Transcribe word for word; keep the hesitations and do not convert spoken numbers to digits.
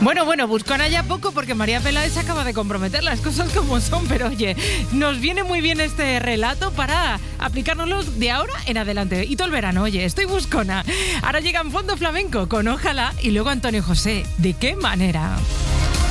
Bueno, bueno, buscona ya poco porque María Peláez acaba de comprometer las cosas como son, pero oye, nos viene muy bien este relato para aplicárnoslo de ahora en adelante. Y todo el verano, oye, estoy buscona. Ahora llega en Fondo Flamenco con Ojalá y luego Antonio José. ¿De qué manera?